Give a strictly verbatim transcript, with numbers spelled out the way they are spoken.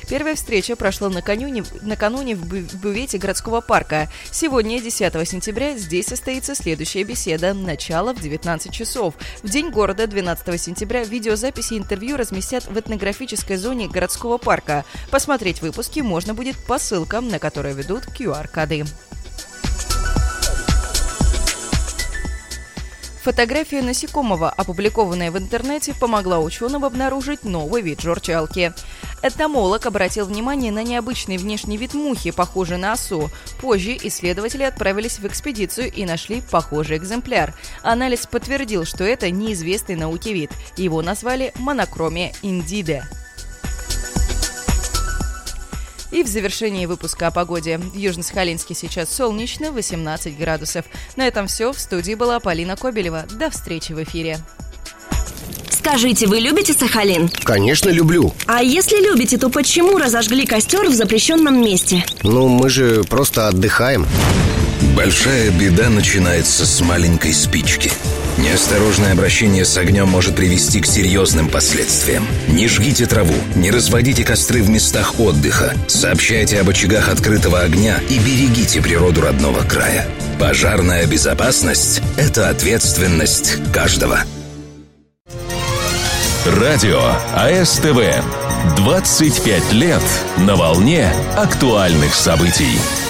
Первая встреча прошла накануне, накануне в бювете городского парка. Сегодня, десятого сентября, здесь состоится следующая беседа. Начало в девятнадцать часов. В День города, двенадцатого сентября, видеозаписи и интервью разместят в этнографической зоне городского парка. Посмотреть выпуски можно будет по ссылкам, на которые ведут ку ар-коды. Фотография насекомого, опубликованная в интернете, помогла ученым обнаружить новый вид журчалки. Энтомолог обратил внимание на необычный внешний вид мухи, похожий на осу. Позже исследователи отправились в экспедицию и нашли похожий экземпляр. Анализ подтвердил, что это неизвестный науке вид. Его назвали монохромия индиде. И в завершении выпуска о погоде. В Южно-Сахалинске сейчас солнечно, восемнадцать градусов. На этом все. В студии была Полина Кобелева. До встречи в эфире. Скажите, вы любите Сахалин? Конечно, люблю. А если любите, то почему разожгли костер в запрещенном месте? Ну, мы же просто отдыхаем. Большая беда начинается с маленькой спички. Неосторожное обращение с огнем может привести к серьезным последствиям. Не жгите траву, не разводите костры в местах отдыха, сообщайте об очагах открытого огня и берегите природу родного края. Пожарная безопасность – это ответственность каждого. Радио А Эс Тэ Вэ. двадцать пять лет на волне актуальных событий.